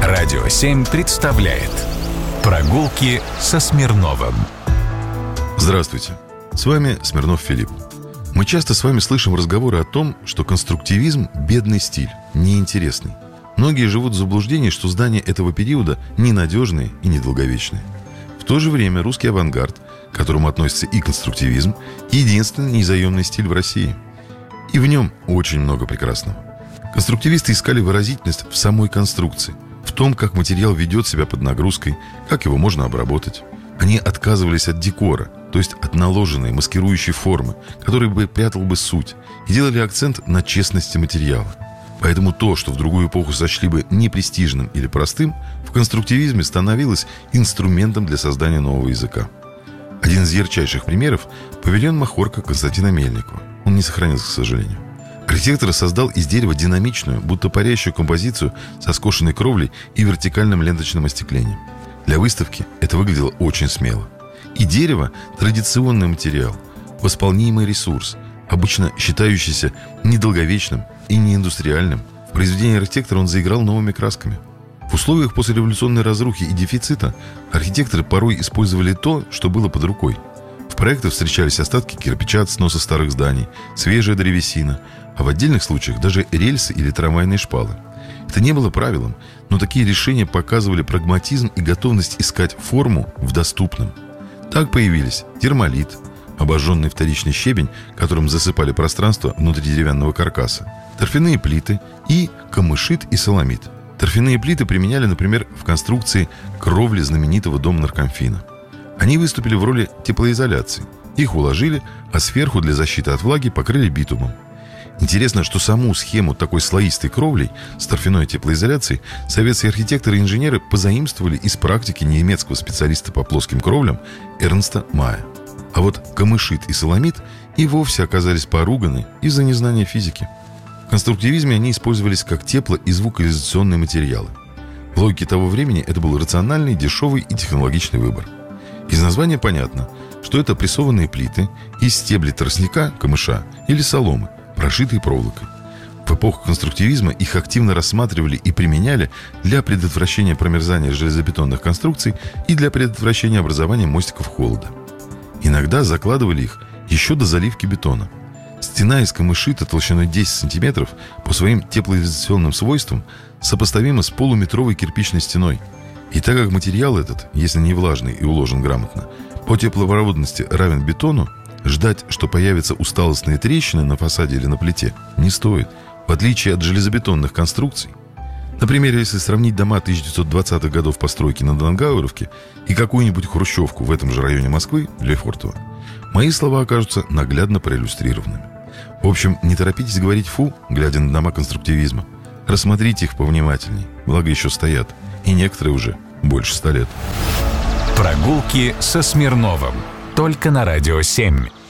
Радио 7 представляет «Прогулки со Смирновым». Здравствуйте, с вами Смирнов Филипп. Мы часто с вами слышим разговоры о том, что конструктивизм – бедный стиль, неинтересный. Многие живут в заблуждении, что здания этого периода ненадежные и недолговечные. В то же время русский авангард, к которому относится и конструктивизм, единственный незаемный стиль в России. И в нем очень много прекрасного. Конструктивисты искали выразительность в самой конструкции, в том, как материал ведет себя под нагрузкой, как его можно обработать. Они отказывались от декора, то есть от наложенной, маскирующей формы, которая бы прятал бы суть, и делали акцент на честности материала. Поэтому то, что в другую эпоху сочли бы непрестижным или простым, в конструктивизме становилось инструментом для создания нового языка. Один из ярчайших примеров – павильон Махорка Константина Мельникова. Он не сохранился, к сожалению. Архитектор создал из дерева динамичную, будто парящую композицию со скошенной кровлей и вертикальным ленточным остеклением. Для выставки это выглядело очень смело. И дерево – традиционный материал, восполнимый ресурс, обычно считающийся недолговечным и неиндустриальным. В произведении архитектора он заиграл новыми красками. В условиях послереволюционной разрухи и дефицита архитекторы порой использовали то, что было под рукой. В проектах встречались остатки кирпича от сноса старых зданий, свежая древесина, а в отдельных случаях даже рельсы или трамвайные шпалы. Это не было правилом, но такие решения показывали прагматизм и готовность искать форму в доступном. Так появились термолит, обожженный вторичный щебень, которым засыпали пространство внутри деревянного каркаса, торфяные плиты и камышит и соламит. Торфяные плиты применяли, например, в конструкции кровли знаменитого дома наркомфина. Они выступили в роли теплоизоляции. Их уложили, а сверху для защиты от влаги покрыли битумом. Интересно, что саму схему такой слоистой кровлей с торфяной теплоизоляцией советские архитекторы и инженеры позаимствовали из практики немецкого специалиста по плоским кровлям Эрнста Майя. А вот камышит и соламит и вовсе оказались поруганы из-за незнания физики. В конструктивизме они использовались как тепло- и звукоизоляционные материалы. В логике того времени это был рациональный, дешевый и технологичный выбор. Из названия понятно, что это прессованные плиты из стеблей тростника, камыша или соломы, прошитые проволокой. В эпоху конструктивизма их активно рассматривали и применяли для предотвращения промерзания железобетонных конструкций и для предотвращения образования мостиков холода. Иногда закладывали их еще до заливки бетона. Стена из камышита толщиной 10 см по своим теплоизоляционным свойствам сопоставима с полуметровой кирпичной стеной. И так как материал этот, если не влажный и уложен грамотно, по теплопроводности равен бетону, ждать, что появятся усталостные трещины на фасаде или на плите, не стоит, в отличие от железобетонных конструкций. Например, если сравнить дома 1920-х годов постройки на Дангауэровке и какую-нибудь хрущевку в этом же районе Москвы, Лефортово, мои слова окажутся наглядно проиллюстрированными. В общем, не торопитесь говорить «фу», глядя на дома конструктивизма. Рассмотрите их повнимательней, благо еще стоят, и некоторые уже больше 100 лет. Прогулки со Смирновым. Только на Радио 7.